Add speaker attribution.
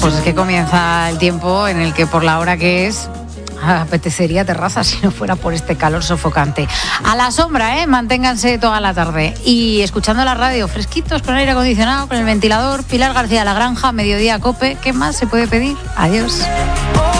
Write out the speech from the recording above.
Speaker 1: pues es que comienza el tiempo en el que por la hora que es apetecería terraza si no fuera por este calor sofocante. A la sombra, manténganse toda la tarde y escuchando la radio, fresquitos, con aire acondicionado, con el ventilador. Pilar García La Granja, Mediodía Cope. ¿Qué más se puede pedir? Adiós.